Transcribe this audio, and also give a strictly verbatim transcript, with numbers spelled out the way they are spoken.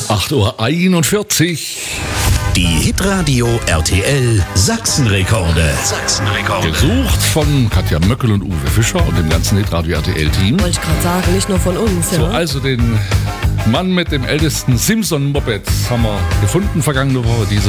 acht Uhr einundvierzig. Die Hitradio R T L Sachsenrekorde. Sachsenrekorde. Gesucht von Katja Möckel und Uwe Fischer und dem ganzen Hitradio R T L-Team. Wollte ich gerade sagen, nicht nur von uns. So, Ja. also den Mann mit dem ältesten Simpson-Moped haben wir gefunden vergangene Woche. Diese